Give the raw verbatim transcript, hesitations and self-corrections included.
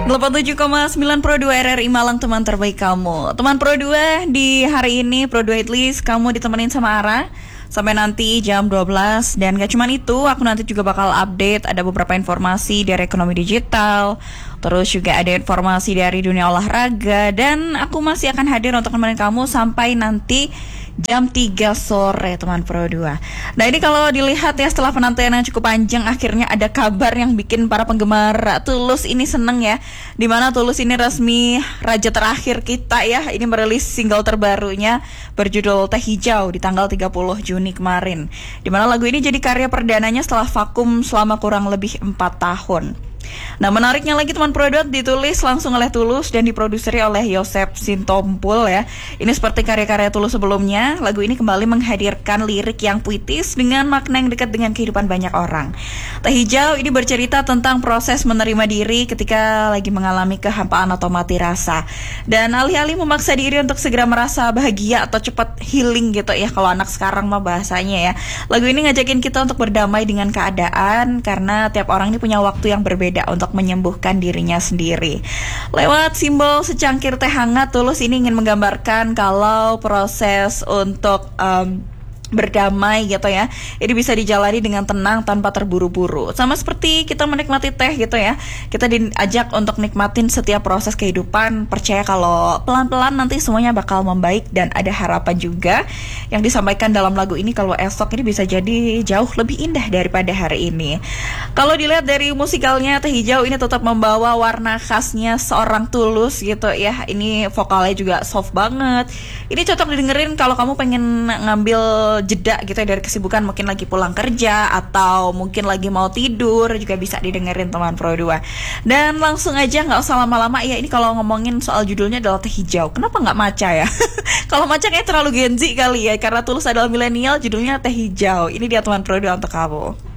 delapan puluh tujuh koma sembilan Pro dua R R I Malang, teman terbaik kamu. Teman Pro dua, di hari ini Pro dua at least kamu ditemenin sama Ara sampai nanti jam dua belas. Dan gak cuma itu, aku nanti juga bakal update ada beberapa informasi dari ekonomi digital, terus juga ada informasi dari dunia olahraga, dan aku masih akan hadir untuk nemenin kamu sampai nanti jam tiga sore, teman Pro dua. Nah, ini kalau dilihat ya, setelah penantian yang cukup panjang, akhirnya ada kabar yang bikin para penggemar Tulus ini seneng ya. Dimana Tulus ini resmi raja terakhir kita ya, ini merilis single terbarunya berjudul Teh Hijau di tanggal tiga puluh Juni kemarin. Dimana lagu ini jadi karya perdananya setelah vakum selama kurang lebih empat tahun. Nah, menariknya lagi, teman Pro dua, ditulis langsung oleh Tulus dan diproduseri oleh Yosep Sintompul ya. Ini seperti karya-karya Tulus sebelumnya, lagu ini kembali menghadirkan lirik yang puitis dengan makna yang dekat dengan kehidupan banyak orang. Teh Hijau ini bercerita tentang proses menerima diri ketika lagi mengalami kehampaan atau mati rasa, dan alih-alih memaksa diri untuk segera merasa bahagia atau cepat healing gitu ya, kalau anak sekarang mah bahasanya ya. Lagu ini ngajakin kita untuk berdamai dengan keadaan, karena tiap orang ini punya waktu yang berbeda untuk menyembuhkan dirinya sendiri. Lewat simbol secangkir teh hangat, Tulus ini ingin menggambarkan kalau proses untuk um, berdamai gitu ya, ini bisa dijalani dengan tenang tanpa terburu-buru. Sama seperti kita menikmati teh gitu ya, kita diajak untuk nikmatin setiap proses kehidupan, percaya kalau pelan-pelan nanti semuanya bakal membaik, dan ada harapan juga yang disampaikan dalam lagu ini kalau esok ini bisa jadi jauh lebih indah daripada hari ini. Kalau dilihat dari musikalnya, Teh Hijau ini tetap membawa warna khasnya seorang Tulus gitu ya. Ini vokalnya juga soft banget. Ini cocok didengerin kalau kamu pengen ngambil jeda gitu ya dari kesibukan, mungkin lagi pulang kerja atau mungkin lagi mau tidur, juga bisa didengerin, teman Pro dua. Dan langsung aja, nggak usah lama-lama ya, ini kalau ngomongin soal judulnya adalah Teh Hijau, kenapa nggak Maca ya? Kalau Maca kayak terlalu Gen Z kali ya, karena Tulus adalah milenial, judulnya Teh Hijau. Ini dia, teman Pro dua, untuk kamu.